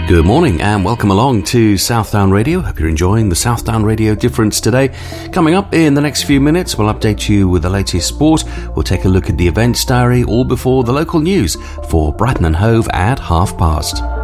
Good morning and welcome along to Southdown Radio. Hope you're enjoying the Southdown Radio Difference today. Coming up in the next few minutes, we'll update you with the latest sport. We'll take a look at the events diary, all before the local news for Brighton and Hove at past.